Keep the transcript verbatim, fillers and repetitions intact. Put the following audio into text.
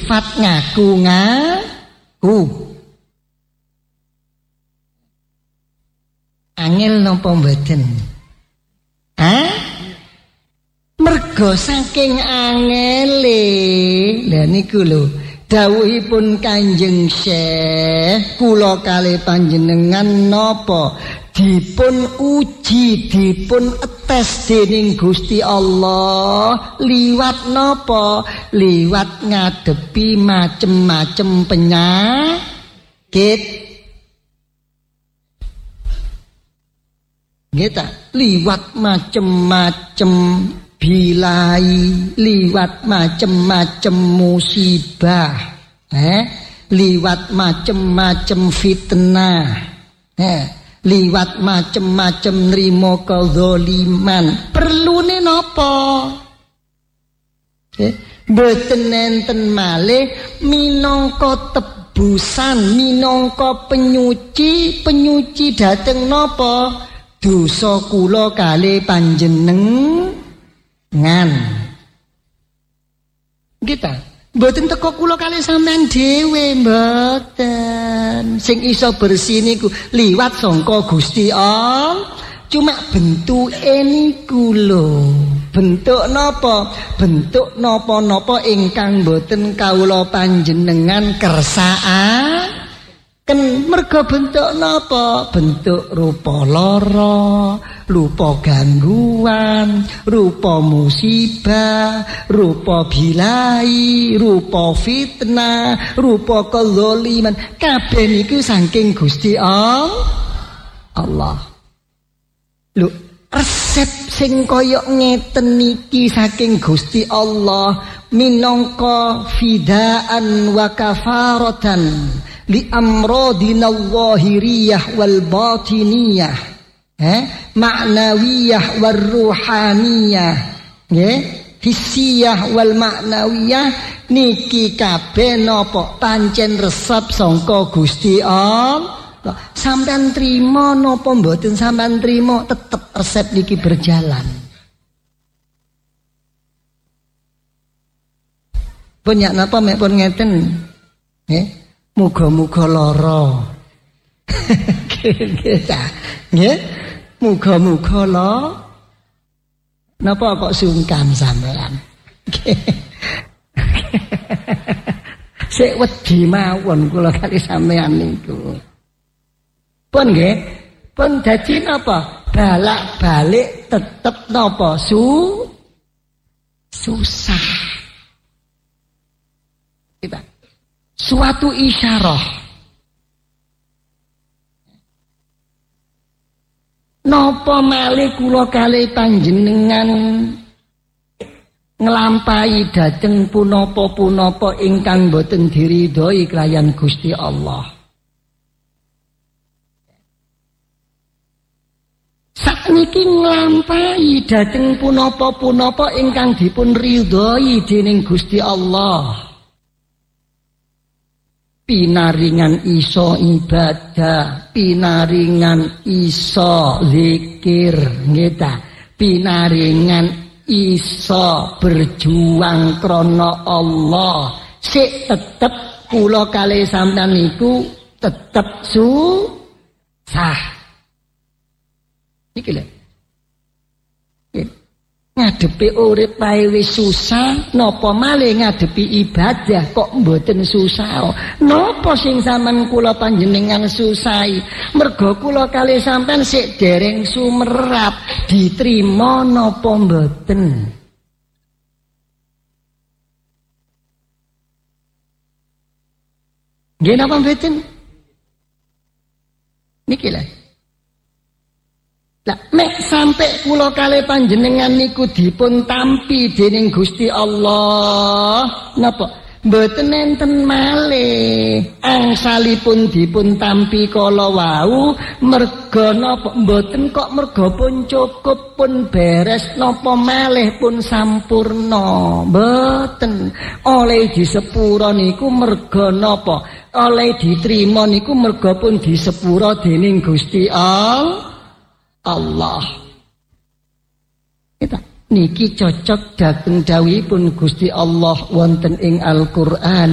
sifat ngaku-ngaku. Angel napa mboten? Hah? Mergo saking angele. Lah niku lho, dawuhipun Kanjeng Syekh, kula kalih panjenengan napa dipun uji, dipun etes dening Gusti Allah liwat napa? Liwat ngadepi macem-macem penyakit. Nggih, liwat macem-macem bilai, liwat macem-macem musibah, eh, liwat macem-macem fitnah, eh, liwat macem-macem nrimo kezaliman. Perlune napa? Eh, mboten enten malih minangka tebusan, minangka penyuci, penyuci dhateng napa? Dosa kula kalih panjenengan. Kita mboten teko kula kalih sampean dhewe, mboten. Sing iso bersih niku liwat sangka Gusti Allah. Cuma bentuke niku lho. Bentuk napa? Bentuk napa-napa ingkang mboten kawula panjenengan kersakaken. Ken mergo bentuk napa? Bentuk rupa lara, rupa gangguan, rupa musibah, rupa bilai, rupa fitnah, rupa kezaliman. Kabeh niku saking Gusti Allah. Lho, resep sing kaya ngeten niki saking Gusti Allah minangka fidaan wa kafaratan li amradina zahiriyah wal batiniyah, eh, ma'nawiyah wal ruhaniyah, nggih, hissiyah wal ma'nawiyah niki kabeh napa pancen resep sangka Gusti Allah. Sampeyan trima napa mboten sampeyan trima, tetep resep niki berjalan. Banyak napa mek pun ngeten, nggih. Muga-muga lara. Kita, nggih. Muga-muga lara. Napa kok sungkan sampean? Sik wedi mawon kula kali sampean niku. Pun nggih, pun dadi napa? Balak-balik tetep napa? Su susah. Kita suatu isyarah napa malih kula kalih panjenengan nglampahi dhateng punapa-punapa ingkang boten diridhoi kelayan Gusti Allah. Sakniki nglampahi dhateng punapa-punapa ingkang dipun ridhoi dening Gusti Allah. Pinaringan iso ibadah, pinaringan iso zikir, nggih ta. Pinaringan iso berjuang krana Allah. Sik tetep kula kalih sampeyan niku tetep susah. Iki lho. Ngadepi urip pae wis susah, napa malih ngadepi ibadah kok mboten susah. Napa sing sampean kula panjenengan susahi? Mergo kula kalih sampean sik dereng sumerap, diterima napa mboten? Nggih napa mboten? Niki lho. Lah mek sampai kula kalih panjenengan niku dipun tampi dening Gusti Allah, napa mboten enten malih angsalipun dipun tampi kala wau merga napa mboten kok merga pun cukup pun beres napa malih pun sampurna, mboten. Oleh disepura niku merga napa? Oleh diterima niku merga pun disepura dening Gusti Allah. Allah. Kita niki cocok dhateng dawuhipun Gusti Allah wonten ing Al-Qur'an.